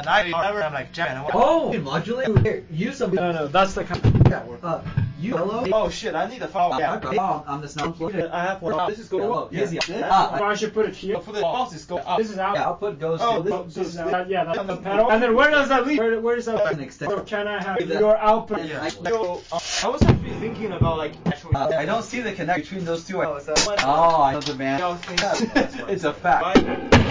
And I'm like, Jack. Oh, you can modulate. Here, use some. No, that's the kind Yeah, you hello. Oh shit, I need a phone. Yeah, on this now. I have one. This is going up. Easy. I should put it here. For the boss is going up. This is out. Yeah, output goes. This is out. Yeah, that's the pedal. And then where does that lead? Where does that lead? So can I have your output? Yeah. So, I was actually thinking about like actually. I don't see the connection between those two. Oh, I know the man. It's a fact.